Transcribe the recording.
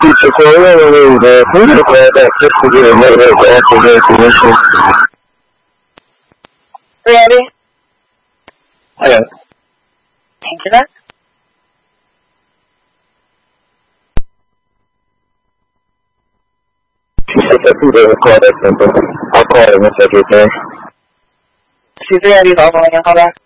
Ready? Hello. Internet? I'll call him once I get there. She's ready, I'll call you.